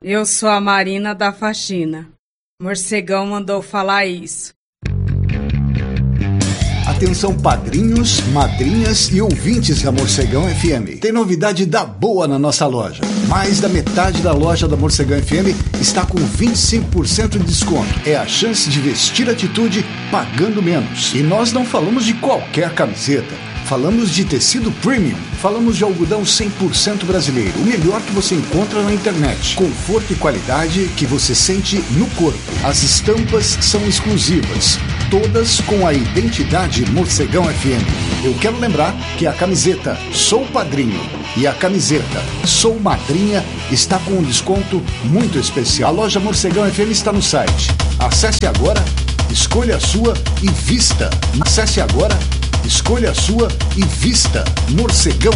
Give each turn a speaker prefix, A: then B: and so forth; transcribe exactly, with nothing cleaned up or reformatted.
A: Eu sou a Marina da faxina. Morcegão mandou falar isso.
B: Atenção padrinhos, madrinhas e ouvintes da Morcegão F M. Tem novidade da boa na nossa loja. Mais da metade da loja da Morcegão F M está com vinte e cinco por cento de desconto. É a chance de vestir atitude pagando menos. E nós não falamos de qualquer camiseta. Falamos de tecido premium, falamos de algodão cem por cento brasileiro, o melhor que você encontra na internet. Conforto e qualidade que você sente no corpo. As estampas são exclusivas, todas com a identidade Morcegão F M. Eu quero lembrar que a camiseta Sou Padrinho e a camiseta Sou Madrinha está com um desconto muito especial. A loja Morcegão F M está no site. Acesse agora, escolha a sua e vista. Acesse agora, escolha a sua e vista. Morcegão